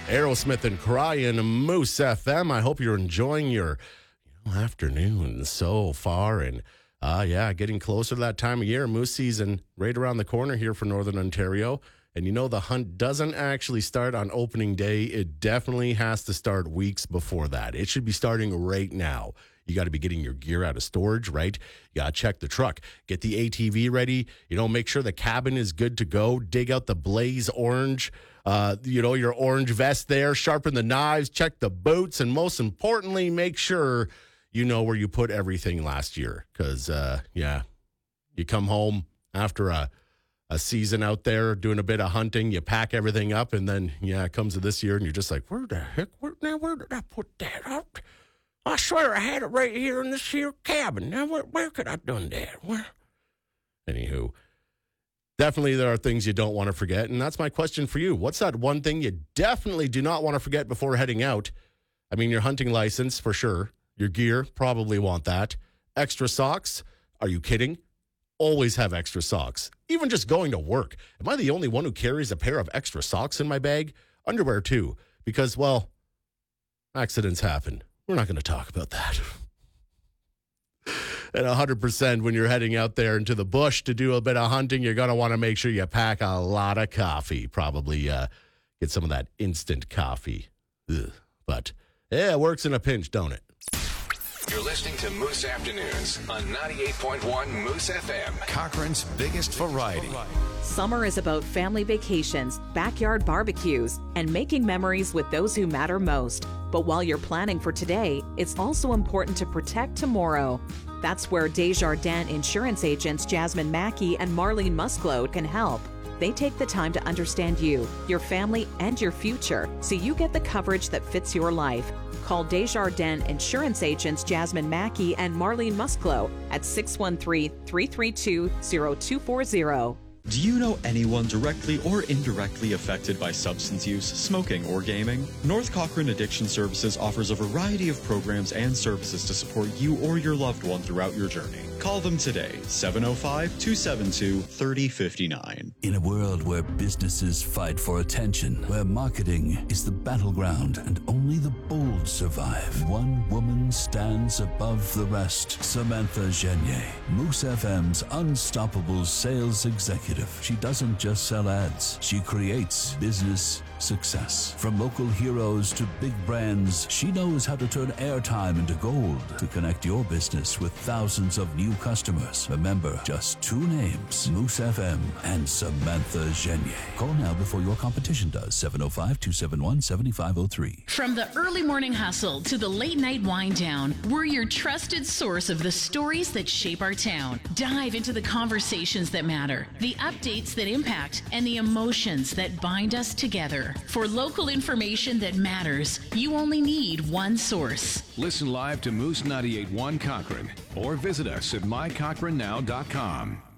Aerosmith and Crying, Moose FM. I hope you're enjoying your afternoon so far. And getting closer to that time of year. Moose season right around the corner here for Northern Ontario. And the hunt doesn't actually start on opening day. It definitely has to start weeks before that. It should be starting right now. You got to be getting your gear out of storage, right? You got to check the truck, get the ATV ready, make sure the cabin is good to go, dig out the Blaze orange, your orange vest there, sharpen the knives, check the boots, and most importantly, make sure you know where you put everything last year. Because, you come home after a season out there doing a bit of hunting, you pack everything up, and then, it comes to this year, and you're just like, where did I put that up? I swear I had it right here in this here cabin. Now, where could I have done that? Where? Anywho, definitely there are things you don't want to forget, and that's my question for you. What's that one thing you definitely do not want to forget before heading out? I mean, your hunting license, for sure. Your gear, probably want that. Extra socks? Are you kidding? Always have extra socks. Even just going to work. Am I the only one who carries a pair of extra socks in my bag? Underwear, too. Because, accidents happen. We're not going to talk about that. And 100% when you're heading out there into the bush to do a bit of hunting, you're going to want to make sure you pack a lot of coffee. Probably get some of that instant coffee. Ugh. But, it works in a pinch, don't it? You're listening to Moose Afternoons on 98.1 Moose FM. Cochrane's biggest variety. Summer is about family vacations, backyard barbecues, and making memories with those who matter most. But while you're planning for today, it's also important to protect tomorrow. That's where Desjardins insurance agents Jasmine Mackey and Marlene Musclo can help. They take the time to understand you, your family, and your future, so you get the coverage that fits your life. Call Desjardins insurance agents Jasmine Mackey and Marlene Musclo at 613-332-0240. Do you know anyone directly or indirectly affected by substance use, smoking, or gaming? North Cochrane Addiction Services offers a variety of programs and services to support you or your loved one throughout your journey. Call them today, 705-272-3059. In a world where businesses fight for attention, where marketing is the battleground and only the bold survive, one woman stands above the rest. Samantha Genier, Moose FM's unstoppable sales executive. She doesn't just sell ads, she creates business success. From local heroes to big brands, she knows how to turn airtime into gold to connect your business with thousands of new customers. Remember, just two names, Moose FM and Samantha Genier. Call now before your competition does. 705-271-7503. From the early morning hustle to the late night wind down, we're your trusted source of the stories that shape our town. Dive into the conversations that matter, the updates that impact, and the emotions that bind us together. For local information that matters, you only need one source. Listen live to Moose 98.1 Cochrane or visit us at mycochranenow.com.